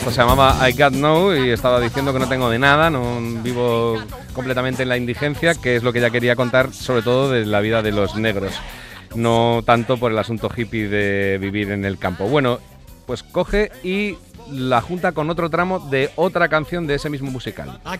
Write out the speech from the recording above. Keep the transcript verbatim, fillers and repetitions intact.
pues se llamaba I Got No y estaba diciendo que no tengo de nada, no vivo completamente en la indigencia, que es lo que ella quería contar, sobre todo de la vida de los negros, no tanto por el asunto hippie de vivir en el campo. Bueno, pues coge y la junta con otro tramo de otra canción de ese mismo musical.